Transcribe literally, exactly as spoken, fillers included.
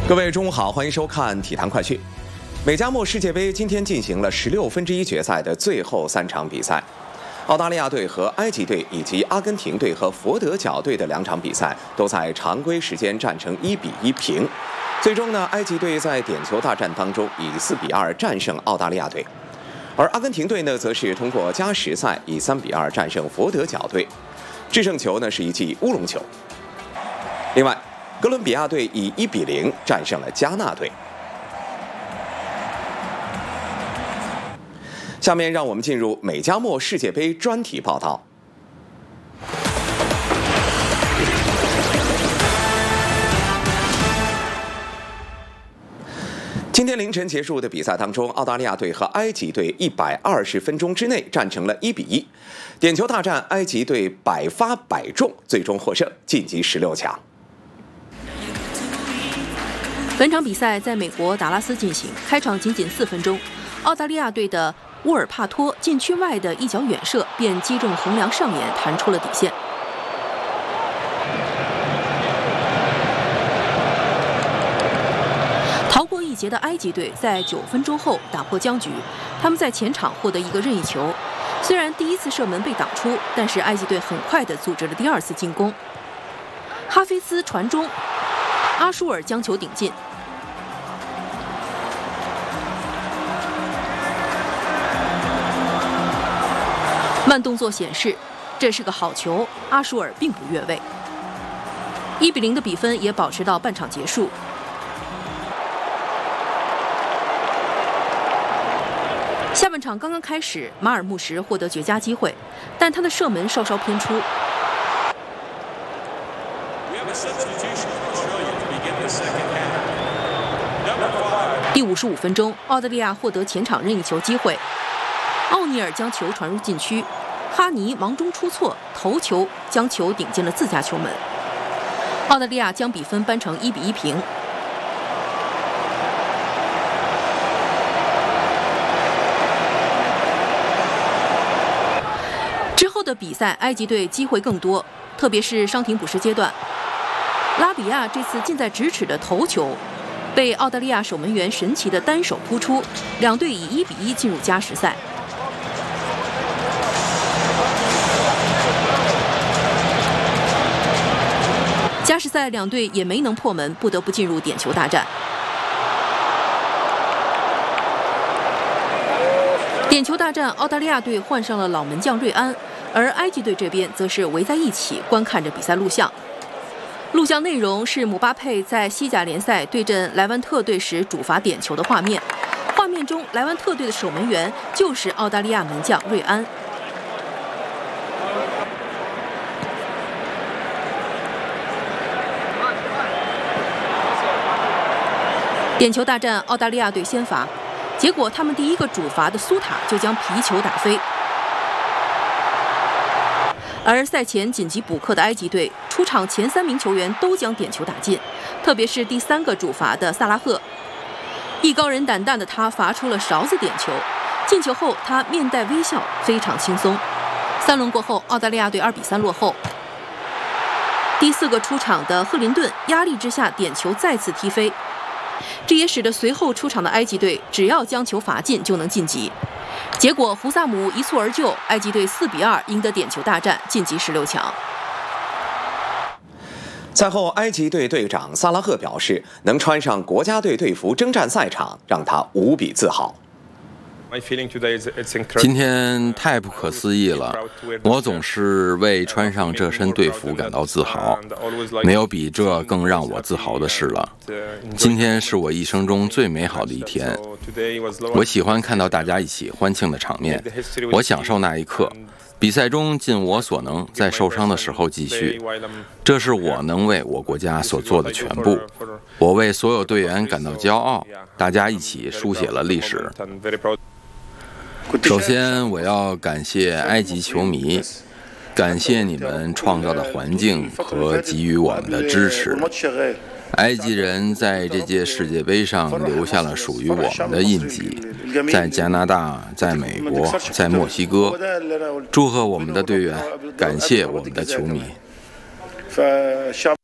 各位中午好，欢迎收看《体坛快讯》。美加墨世界杯今天进行了十六分之一决赛的最后三场比赛，澳大利亚队和埃及队以及阿根廷队和佛得角队的两场比赛都在常规时间战成一比一平。最终呢，埃及队在点球大战当中以四比二战胜澳大利亚队，而阿根廷队呢，则是通过加时赛以三比二战胜佛得角队，制胜球呢是一记乌龙球。另外，哥伦比亚队以一比零战胜了加纳队。下面让我们进入美加墨世界杯专题报道。今天凌晨结束的比赛当中，澳大利亚队和埃及队一百二十分钟之内战成了一比一，点球大战，埃及队百发百中，最终获胜，晋级十六强。 本场比赛在美国达拉斯进行，开场仅仅四分钟，澳大利亚队的沃尔帕托禁区外的一脚远射便击中横梁上沿，弹出了底线。逃过一劫的埃及队在九分钟后打破僵局，他们在前场获得一个任意球，虽然第一次射门被挡出，但是埃及队很快地组织了第二次进攻。哈菲斯传中，阿舒尔将球顶进。慢动作显示，这是个好球，阿舒尔并不越位。一比零的比分也保持到半场结束。下半场刚刚开始，马尔穆什获得绝佳机会，但他的射门稍稍偏出。第五十五分钟，澳大利亚获得前场任意球机会，奥尼尔将球传入禁区，哈尼忙中出错，头球将球顶进了自家球门。澳大利亚将比分扳成一比一平。之后的比赛，埃及队机会更多，特别是伤停补时阶段，拉比亚这次近在咫尺的头球被澳大利亚守门员神奇的单手扑出，两队以一比一进入加时赛。加时赛两队也没能破门，不得不进入点球大战。点球大战，澳大利亚队换上了老门将瑞安，而埃及队这边则是围在一起观看着比赛录像。录像内容是姆巴佩在西甲联赛对阵莱万特队时主罚点球的画面，画面中莱万特队的守门员就是澳大利亚门将瑞安。点球大战，澳大利亚队先罚，结果他们第一个主罚的苏塔就将皮球打飞。而赛前紧急补课的埃及队，出场前三名球员都将点球打进，特别是第三个主罚的萨拉赫，艺高人胆大的他罚出了勺子点球，进球后他面带微笑，非常轻松。三轮过后，澳大利亚队二比三落后。第四个出场的赫林顿压力之下点球再次踢飞，这也使得随后出场的埃及队只要将球罚进就能晋级。结果胡萨姆一蹴而就，埃及队四比二赢得点球大战，晋级十六强。 赛后，埃及队队长萨拉赫表示，能穿上国家队队服征战赛场，让他无比自豪。 今天太不可思议了，我总是为穿上这身队服感到自豪，没有比这更让我自豪的事了。今天是我一生中最美好的一天，我喜欢看到大家一起欢庆的场面，我享受那一刻。比赛中尽我所能，在受伤的时候继续，这是我能为我国家所做的全部。我为所有队员感到骄傲，大家一起书写了历史。首先，我要感谢埃及球迷，感谢你们创造的环境和给予我们的支持。埃及人在这届世界杯上留下了属于我们的印记，在加拿大，在美国，在墨西哥。祝贺我们的队员，感谢我们的球迷。